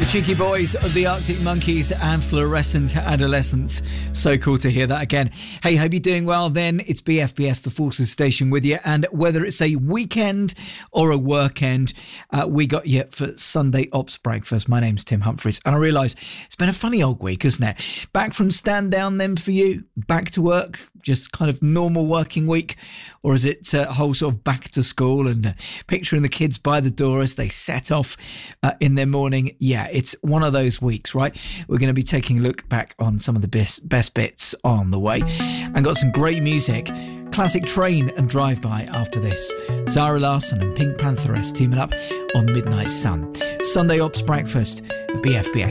Cheeky Boys of the Arctic Monkeys and Fluorescent Adolescents. So cool to hear that again. Hey, hope you're doing well then. It's BFBS, the Forces Station with you. And whether it's a weekend or a workend, we got you for Sunday Ops Breakfast. My name's Tim Humphries. And I realise it's been a funny old week, hasn't it? Back from stand down then for you, back to work, just kind of normal working week? Or is it a whole sort of back to school and picturing the kids by the door as they set off in their morning? Yeah, it's one of those weeks, right? We're going to be taking a look back on some of the best bits on the way and got some great music. Classic Train and Drive By after this. Zara Larsson and Pink Pantheress teaming up on Midnight Sun. Sunday Ops Breakfast at BFBS.